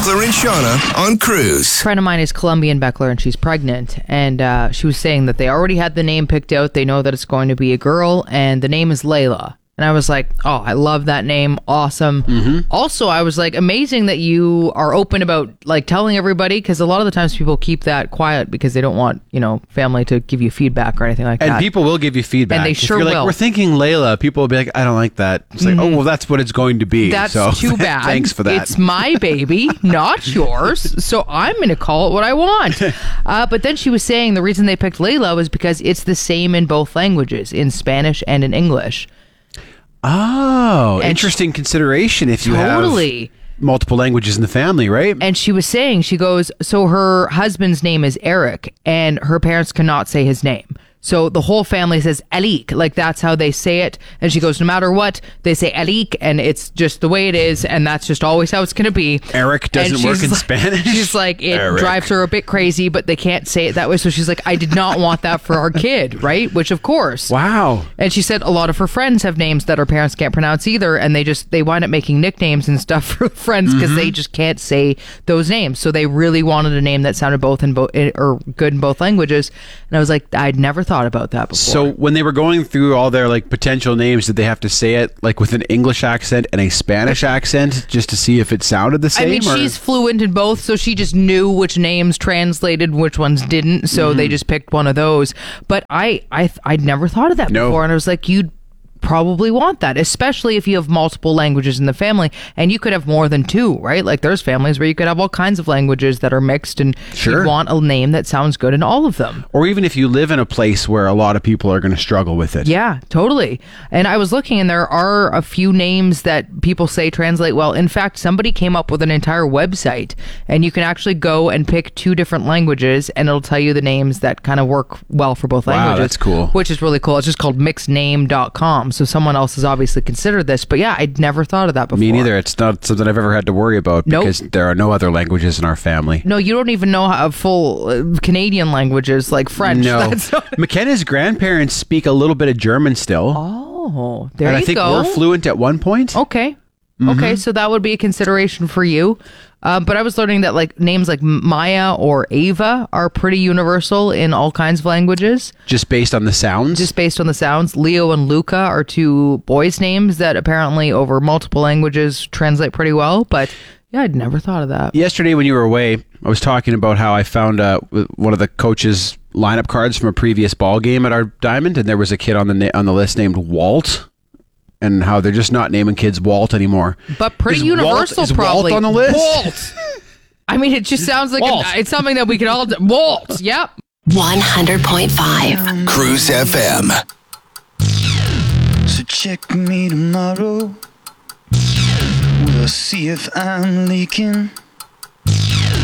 Beckler and Shauna on Cruise. A friend of mine is Colombian Beckler, and she's pregnant. And she was saying that they already had the name picked out. They know that it's going to be a girl, and the name is Layla. And I was like, oh, I love that name. Awesome. Mm-hmm. Also, I was like, amazing that you are open about like telling everybody, because a lot of the times people keep that quiet because they don't want, family to give you feedback or anything like that. And people will give you feedback. And they sure if you're like, will. We're thinking Layla. People will be like, I don't like that. It's like, oh, well, that's what it's going to be. That's so, too bad. Thanks for that. It's my baby, not yours. So I'm going to call it what I want. But then she was saying the reason they picked Layla was because it's the same in both languages, in Spanish and in English. Oh, and interesting consideration if you have multiple languages in the family, right? And she was saying, she goes, so her husband's name is Eric, and her parents cannot say his name. So the whole family says Alik, like that's how they say it. And she goes, no matter what, they say Alik, and it's just the way it is, and that's just always how it's going to be. Eric doesn't work in Spanish? She's like, it drives her a bit crazy, but they can't say it that way. So she's like, I did not want that for our kid, right? Which of course. Wow. And she said a lot of her friends have names that her parents can't pronounce either, and they wind up making nicknames and stuff for friends because they just can't say those names. So they really wanted a name that sounded or good in both languages. And I was like, I'd never thought about that before. So when they were going through all their like potential names, did they have to say it like with an English accent and a Spanish accent just to see if it sounded the same? I mean, she's fluent in both, so she just knew which names translated, which ones didn't. So they just picked one of those. But I'd never thought of that before, and I was like, you'd probably want that, especially if you have multiple languages in the family, and you could have more than two, right? Like there's families where you could have all kinds of languages that are mixed, and you want a name that sounds good in all of them. Or even if you live in a place where a lot of people are going to struggle with it. Yeah, totally. And I was looking, and there are a few names that people say translate well. In fact, somebody came up with an entire website, and you can actually go and pick two different languages, and it'll tell you the names that kind of work well for both languages. Wow, that's cool. Which is really cool. It's just called mixedname.com. So someone else has obviously considered this. But yeah, I'd never thought of that before. Me neither. It's not something I've ever had to worry about because there are no other languages in our family. No, you don't even know how full Canadian languages like French. No. McKenna's grandparents speak a little bit of German still. Oh, there and you go. I think we're fluent at one point. Okay. Okay, so that would be a consideration for you. But I was learning that like names like Maya or Ava are pretty universal in all kinds of languages. Just based on the sounds? Just based on the sounds. Leo and Luca are two boys' names that apparently over multiple languages translate pretty well. But yeah, I'd never thought of that. Yesterday when you were away, I was talking about how I found one of the coaches' lineup cards from a previous ball game at our Diamond, and there was a kid on the list named Walt. And how they're just not naming kids Walt anymore. But pretty universal, probably. Walt on the list? Walt. I mean, it just sounds like it's something that we could all do. Walt, yep. 100.5 Cruise FM. So check me tomorrow. We'll see if I'm leaking.